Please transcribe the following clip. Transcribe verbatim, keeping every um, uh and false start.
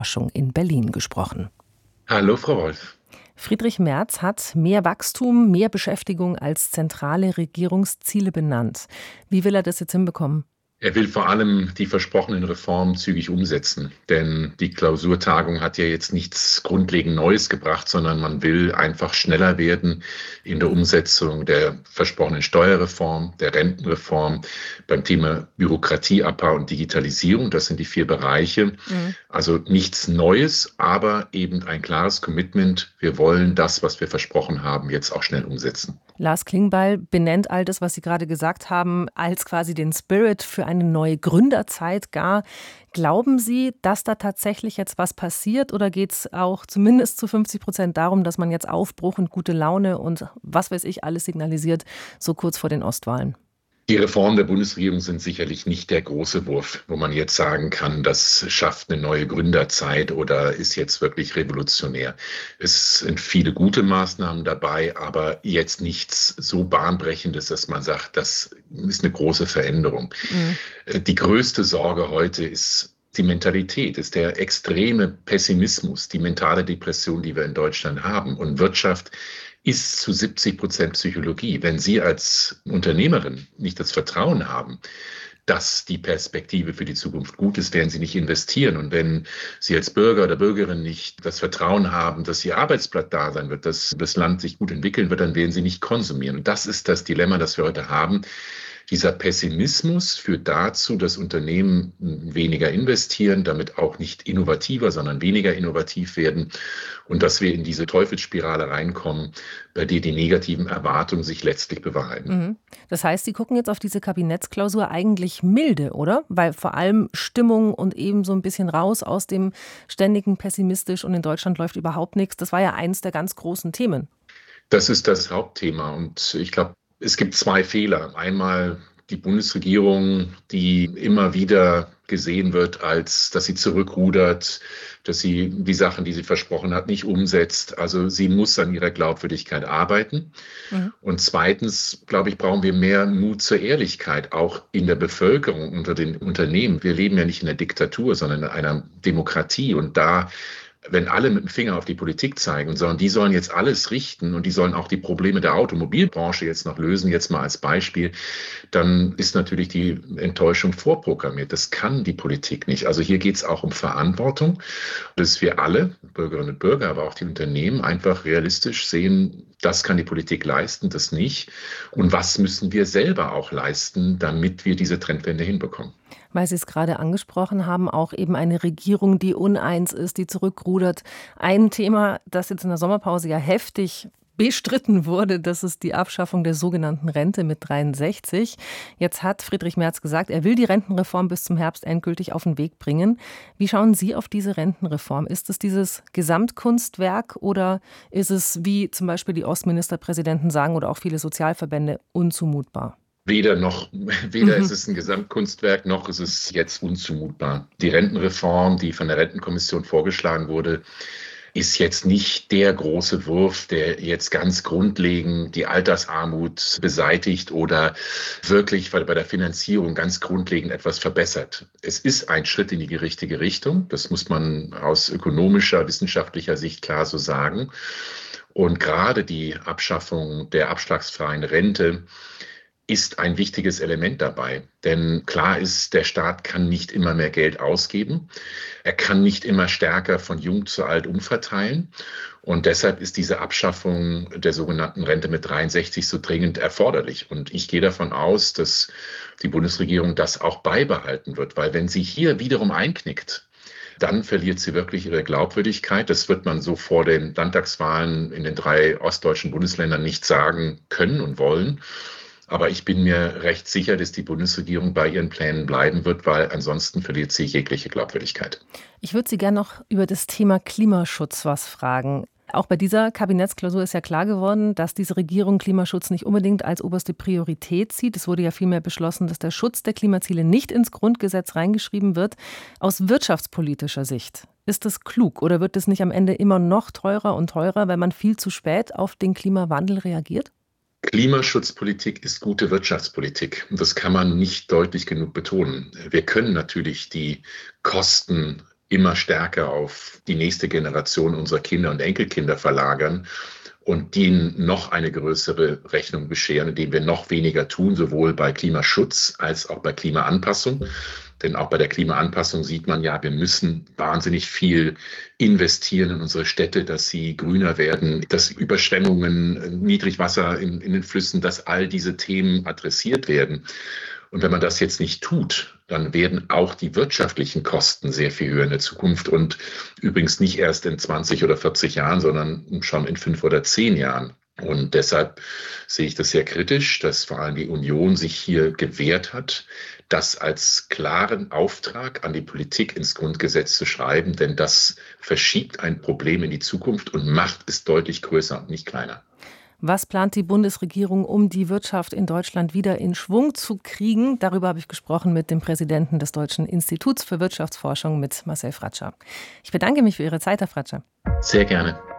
Forschung in Berlin gesprochen. Hallo, Frau Wolf. Friedrich Merz hat mehr Wachstum, mehr Beschäftigung als zentrale Regierungsziele benannt. Wie will er das jetzt hinbekommen? Er will vor allem die versprochenen Reformen zügig umsetzen. Denn die Klausurtagung hat ja jetzt nichts grundlegend Neues gebracht, sondern man will einfach schneller werden in der Umsetzung der versprochenen Steuerreform, der Rentenreform, beim Thema Bürokratieabbau und Digitalisierung. Das sind die vier Bereiche. Mhm. Also nichts Neues, aber eben ein klares Commitment. Wir wollen das, was wir versprochen haben, jetzt auch schnell umsetzen. Lars Klingbeil benennt all das, was Sie gerade gesagt haben, als quasi den Spirit für eine neue Gründerzeit gar. Glauben Sie, dass da tatsächlich jetzt was passiert oder geht es auch zumindest zu fünfzig Prozent darum, dass man jetzt Aufbruch und gute Laune und was weiß ich alles signalisiert, so kurz vor den Ostwahlen? Die Reformen der Bundesregierung sind sicherlich nicht der große Wurf, wo man jetzt sagen kann, das schafft eine neue Gründerzeit oder ist jetzt wirklich revolutionär. Es sind viele gute Maßnahmen dabei, aber jetzt nichts so Bahnbrechendes, dass man sagt, das ist eine große Veränderung. Mhm. Die größte Sorge heute ist die Mentalität, ist der extreme Pessimismus, die mentale Depression, die wir in Deutschland haben. Und Wirtschaft ist zu siebzig Prozent Psychologie. Wenn Sie als Unternehmerin nicht das Vertrauen haben, dass die Perspektive für die Zukunft gut ist, werden Sie nicht investieren. Und wenn Sie als Bürger oder Bürgerin nicht das Vertrauen haben, dass Ihr Arbeitsplatz da sein wird, dass das Land sich gut entwickeln wird, dann werden Sie nicht konsumieren. Und das ist das Dilemma, das wir heute haben. Dieser Pessimismus führt dazu, dass Unternehmen weniger investieren, damit auch nicht innovativer, sondern weniger innovativ werden und dass wir in diese Teufelsspirale reinkommen, bei der die negativen Erwartungen sich letztlich bewahrheiten. Das heißt, Sie gucken jetzt auf diese Kabinettsklausur eigentlich milde, oder? Weil vor allem Stimmung und eben so ein bisschen raus aus dem ständigen pessimistisch und in Deutschland läuft überhaupt nichts. Das war ja eins der ganz großen Themen. Das ist das Hauptthema und ich glaube, es gibt zwei Fehler. Einmal die Bundesregierung, die immer wieder gesehen wird, als dass sie zurückrudert, dass sie die Sachen, die sie versprochen hat, nicht umsetzt. Also sie muss an ihrer Glaubwürdigkeit arbeiten. Mhm. Und zweitens, glaube ich, brauchen wir mehr Mut zur Ehrlichkeit, auch in der Bevölkerung, unter den Unternehmen. Wir leben ja nicht in einer Diktatur, sondern in einer Demokratie. Und da wenn alle mit dem Finger auf die Politik zeigen, sondern die sollen jetzt alles richten und die sollen auch die Probleme der Automobilbranche jetzt noch lösen, jetzt mal als Beispiel, dann ist natürlich die Enttäuschung vorprogrammiert. Das kann die Politik nicht. Also hier geht es auch um Verantwortung, dass wir alle, Bürgerinnen und Bürger, aber auch die Unternehmen, einfach realistisch sehen, das kann die Politik leisten, das nicht. Und was müssen wir selber auch leisten, damit wir diese Trendwende hinbekommen? Weil Sie es gerade angesprochen haben, auch eben eine Regierung, die uneins ist, die zurückrudert. Ein Thema, das jetzt in der Sommerpause ja heftig bestritten wurde, das ist die Abschaffung der sogenannten Rente mit dreiundsechzig. Jetzt hat Friedrich Merz gesagt, er will die Rentenreform bis zum Herbst endgültig auf den Weg bringen. Wie schauen Sie auf diese Rentenreform? Ist es dieses Gesamtkunstwerk oder ist es, wie zum Beispiel die Ostministerpräsidenten sagen oder auch viele Sozialverbände, unzumutbar? Weder noch, weder mhm. ist es ein Gesamtkunstwerk, noch ist es jetzt unzumutbar. Die Rentenreform, die von der Rentenkommission vorgeschlagen wurde, ist jetzt nicht der große Wurf, der jetzt ganz grundlegend die Altersarmut beseitigt oder wirklich bei der Finanzierung ganz grundlegend etwas verbessert. Es ist ein Schritt in die richtige Richtung. Das muss man aus ökonomischer, wissenschaftlicher Sicht klar so sagen. Und gerade die Abschaffung der abschlagsfreien Rente ist ein wichtiges Element dabei. Denn klar ist, der Staat kann nicht immer mehr Geld ausgeben. Er kann nicht immer stärker von jung zu alt umverteilen. Und deshalb ist diese Abschaffung der sogenannten Rente mit dreiundsechzig so dringend erforderlich. Und ich gehe davon aus, dass die Bundesregierung das auch beibehalten wird. Weil wenn sie hier wiederum einknickt, dann verliert sie wirklich ihre Glaubwürdigkeit. Das wird man so vor den Landtagswahlen in den drei ostdeutschen Bundesländern nicht sagen können und wollen. Aber ich bin mir recht sicher, dass die Bundesregierung bei ihren Plänen bleiben wird, weil ansonsten verliert sie jegliche Glaubwürdigkeit. Ich würde Sie gerne noch über das Thema Klimaschutz was fragen. Auch bei dieser Kabinettsklausur ist ja klar geworden, dass diese Regierung Klimaschutz nicht unbedingt als oberste Priorität sieht. Es wurde ja vielmehr beschlossen, dass der Schutz der Klimaziele nicht ins Grundgesetz reingeschrieben wird. Aus wirtschaftspolitischer Sicht, ist das klug oder wird es nicht am Ende immer noch teurer und teurer, weil man viel zu spät auf den Klimawandel reagiert? Klimaschutzpolitik ist gute Wirtschaftspolitik. Und das kann man nicht deutlich genug betonen. Wir können natürlich die Kosten immer stärker auf die nächste Generation unserer Kinder und Enkelkinder verlagern und denen noch eine größere Rechnung bescheren, indem wir noch weniger tun, sowohl bei Klimaschutz als auch bei Klimaanpassung. Denn auch bei der Klimaanpassung sieht man ja, wir müssen wahnsinnig viel investieren in unsere Städte, dass sie grüner werden, dass Überschwemmungen, Niedrigwasser in, in den Flüssen, dass all diese Themen adressiert werden. Und wenn man das jetzt nicht tut, dann werden auch die wirtschaftlichen Kosten sehr viel höher in der Zukunft und übrigens nicht erst in zwanzig oder vierzig Jahren, sondern schon in fünf oder zehn Jahren. Und deshalb sehe ich das sehr kritisch, dass vor allem die Union sich hier gewehrt hat, das als klaren Auftrag an die Politik ins Grundgesetz zu schreiben, denn das verschiebt ein Problem in die Zukunft und macht es deutlich größer und nicht kleiner. Was plant die Bundesregierung, um die Wirtschaft in Deutschland wieder in Schwung zu kriegen? Darüber habe ich gesprochen mit dem Präsidenten des Deutschen Instituts für Wirtschaftsforschung, mit Marcel Fratscher. Ich bedanke mich für Ihre Zeit, Herr Fratscher. Sehr gerne.